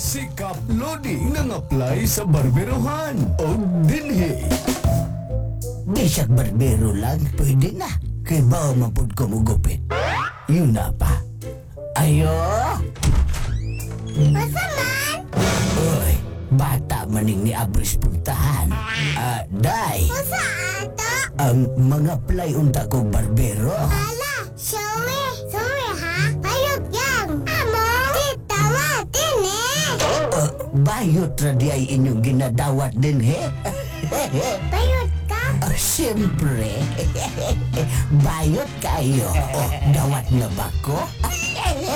Si Kap Lodi nang-apply sa barberohan o dinhi. Bisag barbero lang, pwede na. Kay bao mapud ko mugupit. Yun na pa. Ayo! Masaman? Uy, bata maning ni Abris puntahan. Day, Masa ato? ang mga play unta kong barbero. Ala, Showe. Sorry ha? Ayok yang. Amo? Titawatin Bayot ra di ay inyong ginadawat din, he? Bayot ka? Siyempre. Bayot kayo. Dawat na ba ko?